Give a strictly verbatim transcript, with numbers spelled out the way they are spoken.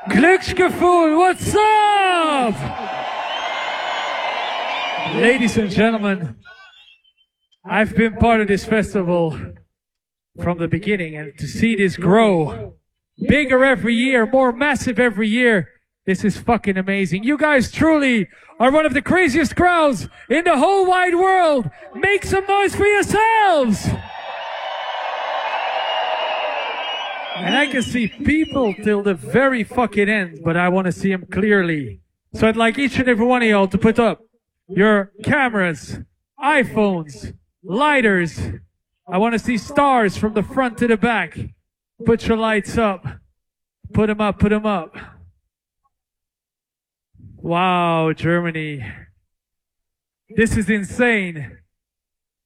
Glücksgefühl, what's up? Ladies and gentlemen, I've been part of this festival from the beginning, and to see this grow bigger every year, more massive every year, this is fucking amazing. You guys truly are one of the craziest crowds in the whole wide world. Make some noise for yourselves! And I can see people till the very fucking end, but I want to see them clearly. So I'd like each and every one of y'all to put up your cameras, iPhones, lighters. I want to see stars from the front to the back. Put your lights up. Put them up, put them up. Wow, Germany. This is insane.